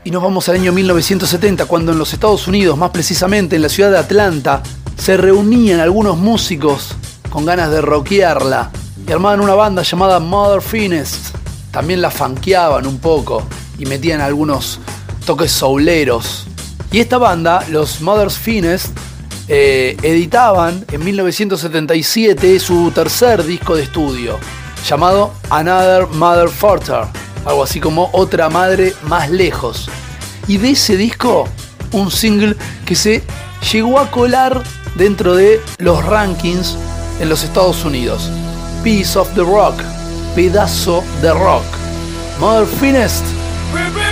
Y nos vamos al año 1970, cuando en los Estados Unidos, más precisamente en la ciudad de Atlanta, se reunían algunos músicos con ganas de rockearla y armaban una banda llamada Mother Finest. También la funkeaban un poco y metían algunos toques souleros. Y esta banda, los Mother Finest, editaban en 1977 su tercer disco de estudio, llamado Another Mother Further, algo así como Otra Madre Más Lejos. Y de ese disco, un single que se llegó a colar dentro de los rankings en los Estados Unidos. Piece of the Rock, pedazo de rock. Mother Finest,